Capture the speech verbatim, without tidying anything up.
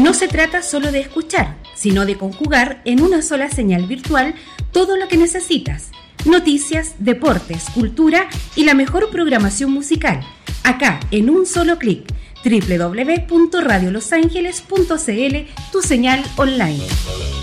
No se trata solo de escuchar, sino de conjugar en una sola señal virtual todo lo que necesitas. Noticias, deportes, cultura y la mejor programación musical. Acá, en un solo clic. doble u doble u doble u punto radio los ángeles punto c l, tu señal online.